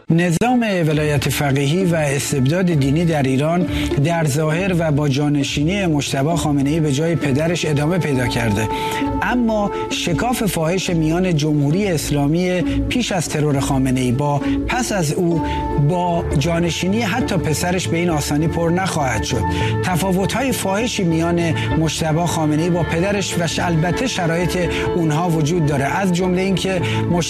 نظام ولایت فقیهی و استبداد دینی در ایران در ظاهر و با جانشینی مجتبی خامنه‌ای به جای پدرش ادامه پیدا کرده، اما شکاف فاحش میان جمهوری اسلامی پیش از ترور خامنه‌ای با پس از او با جانشینی حتی پسرش به این آسانی پر نخواهد شد. تفاوت‌های فاحشی میان مجتبی خامنه‌ای با پدرش و البته شرایط اونها وجود داره، از جمله اینکه